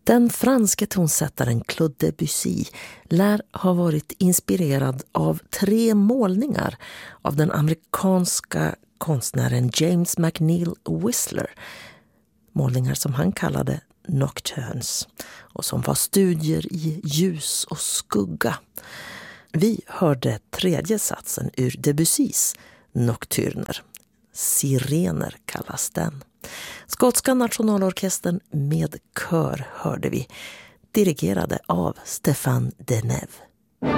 Den franske tonsättaren Claude Debussy lär ha varit inspirerad av 3 målningar av den amerikanska konstnären James McNeill Whistler. Målningar som han kallade Nocturnes och som var studier i ljus och skugga. Vi hörde 3:e satsen ur Debussys Nocturner. Sirener kallas den. Skotska nationalorkestern med kör hörde vi, dirigerade av Stéphane Deneuve.